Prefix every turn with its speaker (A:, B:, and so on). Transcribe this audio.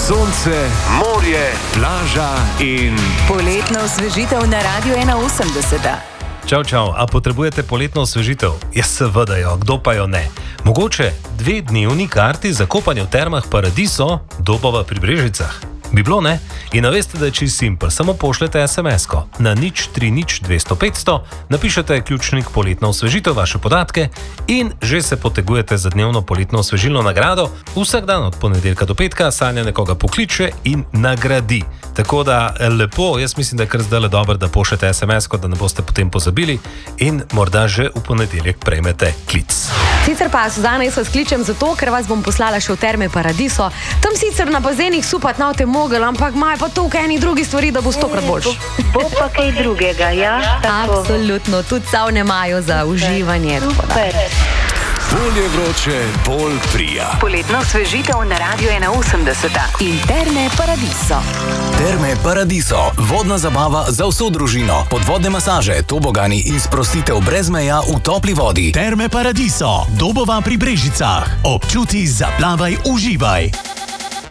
A: Sonce, morje, plaža in
B: poletna osvežitev na Radiu 81.
C: Čau, a potrebujete poletno osvežitev? Ja, seveda jo, kdo pa jo ne. Mogoče 2-dnevni karti za kopanje v termah Paradiso, Dobova pri Brežicah. Bi bilo, ne? In veste, da je čisto simpel, samo pošljete SMS-ko na 030 napišete ključnik poletna osvežitev, vaše podatke in že se potegujete za dnevno poletno osvežilno nagrado. Vsak dan od ponedeljka do petka Sanja nekoga pokliče in nagradi. Tako da lepo, jaz mislim, da je kar zdaj dobro, da pošljete SMS-ko, da ne boste potem pozabili in morda že v ponedeljek prejmete klic.
D: Sicer pa, Suzana, jaz vas kličem zato, ker vas bom poslala še v terme Paradiso. Tam sicer na bazenih supat na te mogel, ampak imajo pa toliko enih drugih stvari, da bo 100-krat boljš.
E: Bo pa kaj drugega, ja? Tako.
D: Absolutno, tudi savne imajo za uživanje.
E: Super.
A: bolj je vroče, bolj prija.
B: Poletna osvežitev na Radiu 81. In Terme Paradiso.
F: Terme Paradiso. Vodna zabava za vso družino. Podvodne masaže, tobogani in sprostitev brez meja v topli vodi.
G: Terme Paradiso. Dobova pri Brežicah. Občuti, zaplavaj, uživaj.